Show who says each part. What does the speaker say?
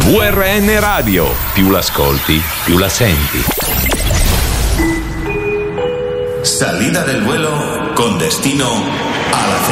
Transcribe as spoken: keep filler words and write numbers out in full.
Speaker 1: V R N Radio, più l'ascolti, più la senti.
Speaker 2: Salida del vuelo con destino a la